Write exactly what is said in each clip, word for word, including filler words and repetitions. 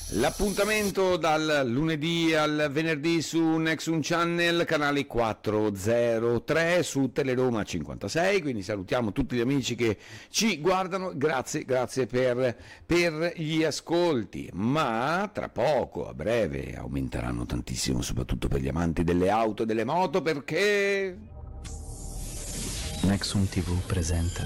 L'appuntamento dal lunedì al venerdì su Nexum Channel, canale quattrocentotre su Teleroma cinquantasei, quindi salutiamo tutti gli amici che ci guardano, grazie, grazie per, per gli ascolti, ma tra poco, a breve, aumenteranno tantissimo, soprattutto per gli amanti delle auto e delle moto, perché... Nexum T V presenta.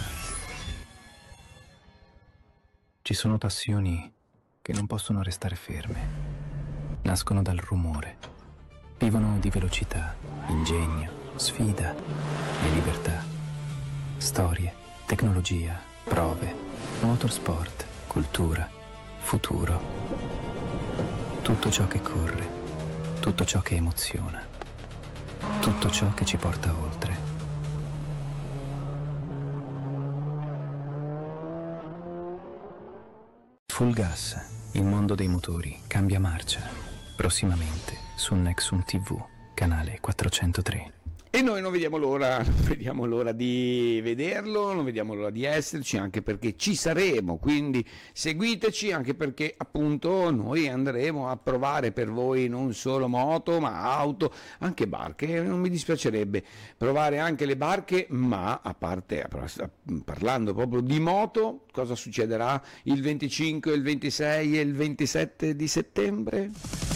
Ci sono passioni che non possono restare ferme. Nascono dal rumore. Vivono di velocità, ingegno, sfida e libertà. Storie, tecnologia, prove, motorsport, cultura, futuro. Tutto ciò che corre, tutto ciò che emoziona, tutto ciò che ci porta oltre. Full Gas, il mondo dei motori cambia marcia. Prossimamente su Nexum T V, canale quattrocentotre. E noi non vediamo l'ora, non vediamo l'ora di vederlo, non vediamo l'ora di esserci, anche perché ci saremo, quindi seguiteci, anche perché appunto noi andremo a provare per voi non solo moto, ma auto, anche barche. Non mi dispiacerebbe provare anche le barche, ma a parte, parlando proprio di moto, cosa succederà il venticinque, il ventisei e il ventisette di settembre?